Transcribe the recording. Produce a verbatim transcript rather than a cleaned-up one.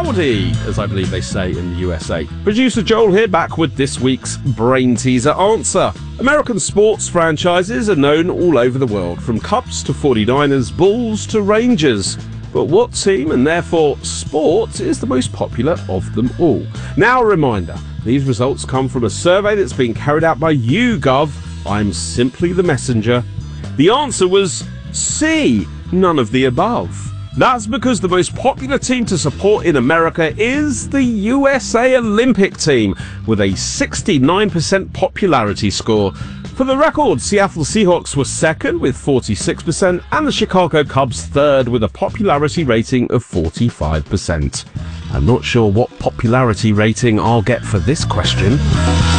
howdy, as I believe they say in the U S A. Producer Joel here, back with this week's Brain Teaser answer. American sports franchises are known all over the world, from Cubs to forty-niners, Bulls to Rangers. But what team, and therefore sport, is the most popular of them all? Now a reminder, these results come from a survey that's been carried out by YouGov. I'm simply the messenger. The answer was C, none of the above. That's because the most popular team to support in America is the U S A Olympic team, with a sixty-nine percent popularity score. For the record, Seattle Seahawks were second with forty-six percent, and the Chicago Cubs third with a popularity rating of forty-five percent. I'm not sure what popularity rating I'll get for this question.